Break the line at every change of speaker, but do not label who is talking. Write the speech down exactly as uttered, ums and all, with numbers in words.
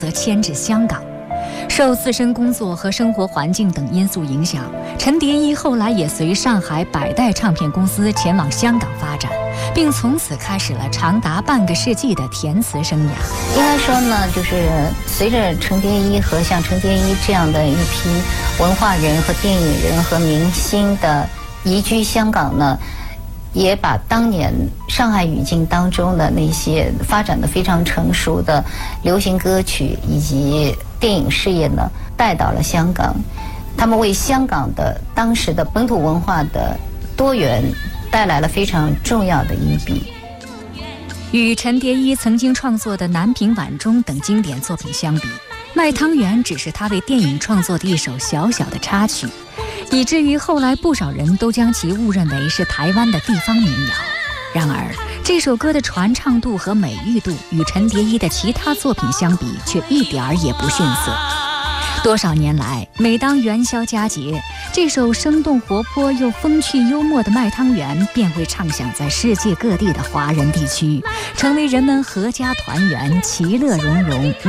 则迁至香港。受自身工作和生活环境等因素影响，陈蝶衣后来也随上海百代唱片公司前往香港发展，并从此开始了长达半个世纪的填词生涯。
应该说呢，就是随着陈蝶衣和像陈蝶衣这样的一批文化人和电影人和明星的移居香港呢，也把当年上海语境当中的那些发展的非常成熟的流行歌曲以及电影事业呢，带到了香港。他们为香港的当时的本土文化的多元带来了非常重要的一笔。
与陈蝶衣曾经创作的《南屏晚钟》等经典作品相比，《卖汤圆》只是他为电影创作的一首小小的插曲，以至于后来不少人都将其误认为是台湾的地方民谣。然而，这首歌的传唱度和美誉度与陈蝶衣的其他作品相比，却一点儿也不逊色。多少年来，每当元宵佳节，这首生动活泼又风趣幽默的《卖汤圆》便会唱响在世界各地的华人地区，成为人们阖家团圆、其乐融融、